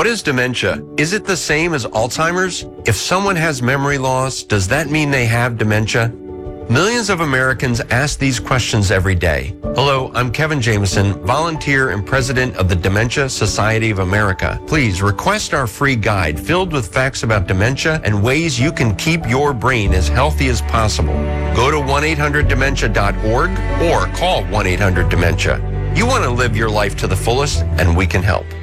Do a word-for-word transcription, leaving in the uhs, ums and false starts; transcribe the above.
What is dementia? Is it the same as Alzheimer's? If someone has memory loss, does that mean they have dementia? Millions of Americans ask these questions every day. Hello, I'm Kevin Jameson, volunteer and president of the Dementia Society of America. Please request our free guide filled with facts about dementia and ways you can keep your brain as healthy as possible. Go to one eight hundred dementia dot org or call one eight hundred dementia. You want to live your life to the fullest, and we can help.